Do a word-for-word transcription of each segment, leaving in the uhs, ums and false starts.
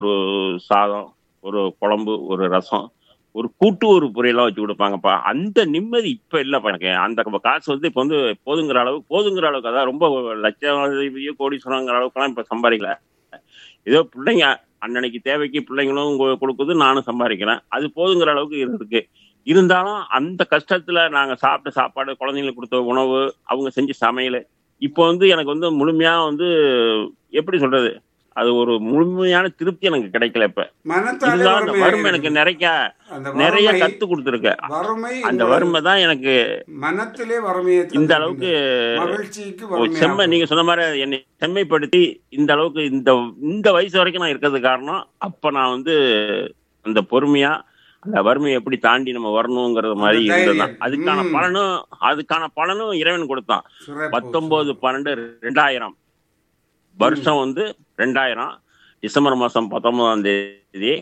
ஒரு சாதம், ஒரு குழம்பு, ஒரு ரசம், ஒரு கூட்டு, ஒரு பொரியலாம் வச்சு குடுப்பாங்கப்பா. அந்த நிம்மதி இப்ப இல்லப்பா எனக்கு. அந்த க காசு வந்து இப்ப வந்து போதுங்கிற அளவுக்கு போதுங்கிற அளவுக்கு அதான் ரொம்ப லட்சாதிபதியோ, கோடீஸ்வரங்கிற அளவுக்குலாம் இப்ப சம்பாரிக்கல. ஏதோ பிள்ளைங்க அன்னன்னைக்கு தேவைக்கு பிள்ளைங்களும் கு குடுக்குது, நானும் சம்பாரிக்கிறேன். அது போதுங்கிற அளவுக்கு இருக்கு. இருந்தாலும் அந்த கஷ்டத்துல நாங்க சாப்பிட்ட சாப்பாடு, குழந்தைங்களுக்கு குடுத்த உணவு, அவங்க செஞ்ச சமையலு, இப்போ வந்து எனக்கு வந்து முழுமையா வந்து எப்படி சொல்றது? அது ஒரு முழுமையான திருப்தி எனக்கு கிடைக்கல இப்ப. மனத்தாலே இருந்தாலும் அந்த வறுமையாக வறுமை எனக்கு இருக்குது. நெறைக்க அந்த நெறைய வறுமை கத்து குடுத்துருக்கு. அ வறுமை அந்த உங்களது வறுமை தான் எனக்கு மனத்திலே வறுமையை இந்த அளவுக்கு தந்திருக்கின்றது. மகிழ்ச்சிக்கு ஒ செம்ம வறுமையாக்கும். நீங்க சொன்ன மாரி என்னை செம்மைப்படுத்தி இந்த அளவுக்கு இந்த இந்த வயசு வரைக்கும் நான் இருக்கிறதுக்கு காரணம், அப்ப நான் வந்து அந்த பொறுமையா, அந்த வறுமைய எப்படி தாண்டி நம்ம வரணுங்கிறது அந்த மாரி இருந்தது தான். தைரியம். அதுக்கான ம். பலனும் அதுக்கான பலனும் இறைவன் குடுத்தான். சிறப்பு, பத்தொன்பது, சிறப்பு. பன்னிரண்டு, இரண்டாயிரம் ம். வருஷம் வந்து இரண்டாயிரம் டிசம்பர் மாசம் பத்தொன்பதாம் தேதி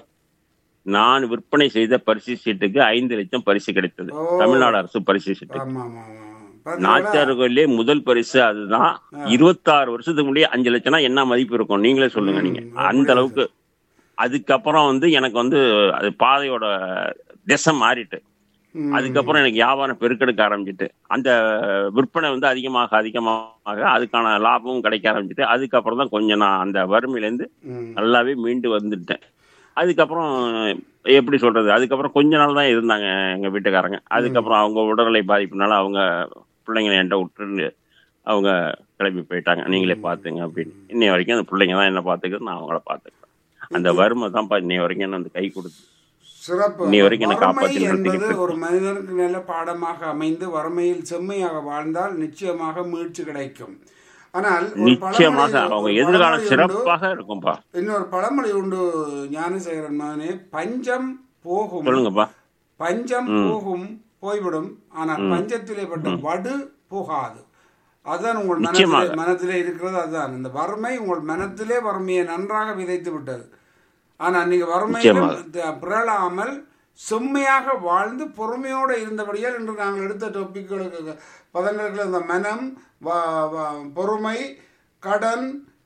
நான் விற்பனை செய்த பரிசு சீட்டுக்கு ஐந்து லட்சம் பரிசு கிடைத்தது. ஓ! தமிழ்நாடு அரசு பரிசு சீட்டு. ஆமாமாமா. பார்த்தீங்களா? நாச்சியார் கோயில்லயே முதல் பரிசு அதுதான். ஆ. இருபத்தி ஆறு வருஷத்துக்கு முன்னாடியே ஐந்து லட்சம்னா என்ன மதிப்பு இருக்கும்? நீங்களே சொல்லுங்க ம். நீங்க. அந்த அப்படியா அளவுக்கு. சார்? அதுக்கப்புறம் வந்து எனக்கு வந்து அது பாதையோட திசை மாறிட்டு. ம். அதுக்கப்புறம் எனக்கு வியாபாரம் பெருக்கெடுக்க ஆரம்பிச்சுட்டு. அந்த விற்பனை வந்து அதிகமாக அதிகமாக அதுக்கான லாபமும் கிடைக்க ஆரம்பிச்சுட்டு. அதுக்கப்புறம் தான் கொஞ்சம் நான் அந்த வறுமையிலேருந்து ம். நல்லாவே மீண்டு வந்துட்டேன். அதுக்கப்புறம் எப்படி சொல்றது? அதுக்கப்புறம் கொஞ்ச நாள் தான் இருந்தாங்க எங்க வீட்டுக்காரங்க. ம். அதுக்கப்புறம் அவங்க உடல்நிலை பாதிப்புனால அவங்க பிள்ளைங்கள என்ட்ட விட்டுட்டு அவங்க கிளம்பி போயிட்டாங்க. நீங்களே ம். பார்த்துங்க அப்படின்னு. இன்னைய வரைக்கும் அந்த பிள்ளைங்க தான் என்ன பார்த்துக்குது, நான் அவங்கள பார்த்துக்கிறேன். அந்த இது வறுமை தான்ப்பா இன்னைய வரைக்கும் என்ன வந்து கை கொடுத்து சிறப்பு. இன்னைய அந்த வரைக்கும் என்ன வறுமை காப்பாத்தி என்பது நிறுத்திக்கிட்டு ஒரு இருக்கு. மனிதனுக்கு நல்ல பாடமாக அமைந்து வறுமையில் செம்மையாக வாழ்ந்தால் நிச்சயமாக மீட்சி கிடைக்கும். ஆனால் ஒரு பழமொழி நிச்சயமாக அவங்க ஒரு எதிர்காலம் பழமொழி உண்டு. சிறப்பாக இருக்கும்பா. இன்னொரு பழமொழி உண்டு ஞானசேகரன் மகனே, பஞ்சம் போகும், சொல்லுங்கப்பா. பஞ்சம் ம் போகும் போய்விடும், ஆனால் ம் பஞ்சத்திலே பட்ட ம் வடு போகாது. அதுதான் உங்கள் மனத்திலே நிச்சயமாக மனத்திலே இருக்கிறது. அதுதான் இந்த வறுமை உங்கள் மனத்திலே வறுமையை நன்றாக விதைத்து விட்டது. ஆனால் நீங்கள் வறுமையிலும் நிச்சயமாக த- பிறழாமல் செம்மையாக வாழ்ந்து பொறுமையோடு இருந்தபடியால் இன்று நாங்கள் எடுத்த டொப்பிக்களுக்கு பதங்களுக்கு இந்த மனம், வ- வ- பொறுமை, கடன்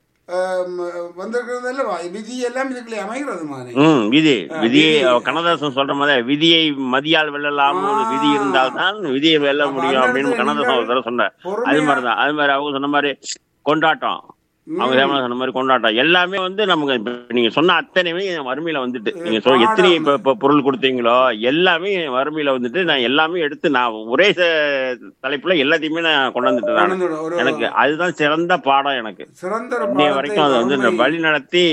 ஆம், வந்திருக்கிறது அல்லவா, விதி எல்லாம் இதுக்குள்ளே அமைகிறது மாதிரி. ம் விதி அஹ், விதியை விதி. அவ கண்ணதாசன் சொல்ற மாதிரி விதியை மதியால் வெல்லலாம், ஒரு விதி ஆ, இருந்தால் தான் விதியை வெல்ல அப்ப முடியும் அந்த அப்படின்னு இடத்துல கண்ணதாசன் நீங்கள் ஒரு தடவை சொன்னார். அது பொறுமையா மாதிரிதான். அது மாதிரி அவங்க சொன்ன மாதிரி கொண்டாட்டம், அவங்க ம் ஹேமலா சொன்ன மாதிரி கொண்டாட்டம் எல்லாமே வந்து நமக்கு இப்ப நீங்க சொன்ன அத்தனையுமே என் வறுமையில வந்துட்டு. நீங்க சொல் எத்தனை பாடம். இப்ப இப்ப பொருள் கொடுத்தீங்களோ எல்லாமே என் வறுமையில வந்துட்டு. நான் எல்லாமே எடுத்து நான் ஒரே ச- தலைப்புல எல்லாத்தையுமே நான் கொண்டு வந்துட்டு நானு. கொண்டு ஒரு எனக்கு அதுதான் சிறந்த பாடம். எனக்கு சிறந்த ஒரு இன்னைய பாடத்தை வரைக்கும் அது வந்து வறுமை இந்த வழி நடத்தி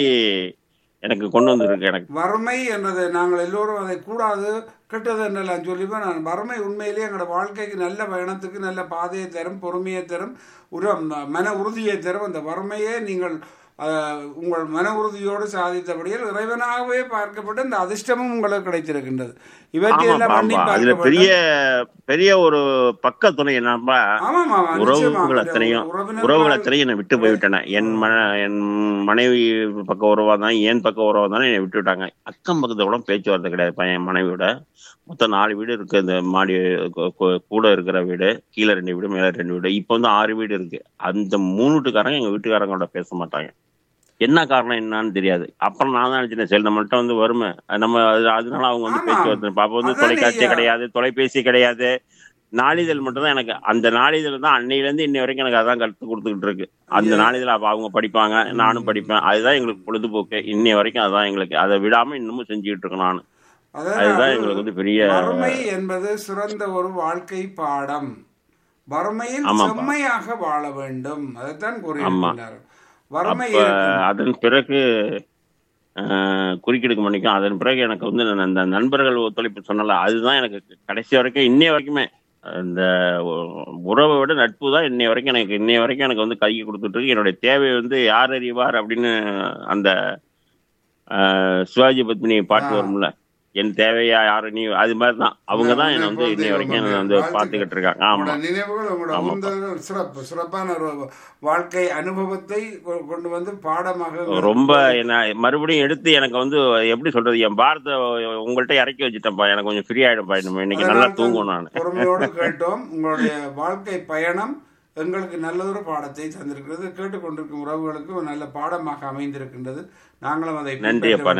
எனக்கு கொண்டு வந்திருக்கு எனக்கு. வறுமை என்றதை நாங்கள் எல்லோரும் அதை கூடாது கெட்டது என்றெல்லாம் சொல்லிப்போம். நான் வறுமை உண்மையிலேயே எங்களோட வாழ்க்கைக்கு நல்ல பயணத்துக்கு நல்ல பாதையை தரும், பொறுமையை தரும், உர மன உறுதியை தரும். அந்த வறுமையே நீங்கள் அஹ், உங்கள் மன உறுதியோடு சாதித்தபடியால் இறைவனாகவே பார்க்கப்பட்டு இந்த அதிர்ஷ்டமும் உங்களுக்கு கிடைத்திருக்கின்றது. இவற்றையெல்லாம் ஆமாப்பா பண்ணி ஆமா. அதுல பார்க்க பெரிய வேண்டும். பெரிய ஒரு பக்க துணை என்னப்பா, ஆமாம் ஆமாம், நிச்சயமாக உறவுகள் இந்த அத்தனையும் உறவினர்களால் உறவுகள் அத்தனையும் என்னை விட்டு கிடை போய்விட்டன. என் மன என் மனைவி பக்கம் உறவா தான், என் பக்கம் உறவா தானே என்னை விட்டு விட்டாங்க. அக்கம் பக்கத்துல கூட பேச்சுவார்த்தை கிடையாது. ப- என் மனைவியோட மொத்தம் நாலு வீடு இருக்கு. இந்த மாடி கு- கு- கூட இருக்கிற வீடு, கீழே ரெண்டு வீடு, மேல ரெண்டு வீடு, இப்போ வந்து ஆறு வீடு இருக்கு. அந்த மூணு வீட்டுக்காரங்க எங்க வீட்டுக்காரங்களோட பேச மாட்டாங்க. என்ன காரணம் என்னன்னு தெரியாது. அப்புறம் நான் தான் நினைச்சேன், சரி நம்மள்ட்ட வந்து வருமே அது நம்ம அது- அதனால அவங்க வந்து ஆமாம், பேச்சுவார்த்தை. அப்ப வந்து அதான் தொலைக்காட்சி ஐயா. கிடையாது, தொலைபேசி கிடையாது, நாளிதழ் மட்டும் தான் எனக்கு. அந்த நாளிதழ் தான் அன்னையில இருந்து இன்னை வரைக்கும் எனக்கு அதான் கற்றுக் கொடுத்துக்கிட்டு இருக்கு. அந்த ஐயா. நாளிதழ் அப்ப அவங்க படிப்பாங்க, நானும் ம். படிப்பேன். அதுதான் எங்களுக்கு பொழுதுபோக்கு. இன்னை வரைக்கும் அதான் எங்களுக்கு. அதை விடாம இன்னமும் செஞ்சுக்கிட்டு இருக்கேன் நான். அதாவது அதுதான் எங்களுக்கு வந்து பெரிய. வறுமை என்பது சிறந்த ஒரு வாழ்க்கை பாடம். வறுமையில் ஆமாப்பா. செம்மையாக வாழ வேண்டும், அதைத்தான் ஆமா. கூறியிருக்கின்றார். வறுமை அப்ப இருக்கும். அதன் பிறகு ஆஹ், குறுக்கிடுக்க மாட்டேங்கும். அதன் பிறகு எனக்கு வந்து நான் அந்த நண்பர்கள் ஒத்துழைப்பு சொன்னல, அதுதான் எனக்கு கடைசி வரைக்கும் இன்னைய வரைக்குமே இந்த உ- உறவை விட நட்பு தான் இன்னைய வரைக்கும் எனக்கு இன்னைய வரைக்கும் எனக்கு வந்து கை கொடுத்துட்டு இருக்கு. என்னுடைய தேவை வந்து யார் அறிவார் அப்படின்னு அந்த ஆஹ், சிவாஜி பத்மினி ஆ, பாட்டு வரும்ல, என் தேவையா யாரு நீ, அது மாதிரி தான் அவங்க தான் உன்னை என்னை வந்து போல் இன்னைய தெய்வம் வரைக்கும் என்று என்னை வந்து வாழ்த்துக்கள். பார்த்துக்கிட்டு இருக்காங்க. உங்களோட ஆமா நினைவுகள், உங்களோட ஆமாப்பா. உந்துதல்கள் சிறப்பு, சிறப்பான ஒரு வாழ்க்கை அனுபவத்தை கொ- கொண்டு வந்து பாடமாக எங்களுக்கு ரொம்ப போதி என்ன மறுபடியும் எடுத்து எனக்கு வந்து எப்படி சொல்றது, என் பாரத்தை உங்கள்கிட்ட இறக்கி வச்சுட்டேன்ப்பா. எனக்கு கொஞ்சம் ஃப்ரீ ஆயிடும்ப்பா. நம்ம இன்னைக்கு நல்லா அதனால் தான் தூங்கும் நான். பொறுமையோடு கேட்டோம். உங்களுடைய வாழ்க்கை பயணம் எங்களுக்கு நல்லதொரு பாடத்தை தந்திருக்கிறது. கேட்டுக்கொண்டிருக்கும் உறவுகளுக்கு ஒரு நல்ல பாடமாக அமைந்திருக்கின்றது. நாங்களும் அதை நன்றி பின்பற்ற அப்பா.